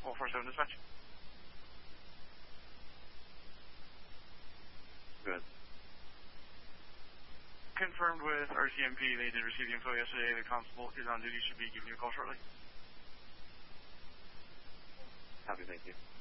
147 dispatch. Good. Confirmed with RCMP, they did receive the info yesterday. The constable is on duty, should be giving you a call shortly. Copy, thank you.